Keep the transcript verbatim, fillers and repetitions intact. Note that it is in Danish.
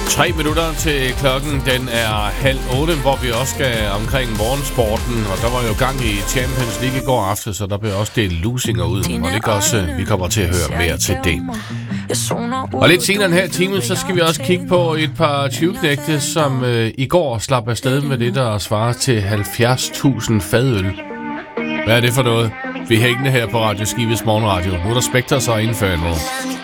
Tre minutter til klokken, den er halv otte, hvor vi også skal omkring morgensporten. Og der var jo gang i Champions League i går aften, så der blev også delt lusinger ud. Og det gør også, vi kommer til at høre mere til det. Og lidt senere den her time, så skal vi også kigge på et par tyveknægte, som øh, i går slap afsted med det, der svarer til halvfjerds tusind fadøl. Hvad er det for noget? Vi er hængende her på Radio Skibets Morgenradio. Nu er der Spekter så indført nu.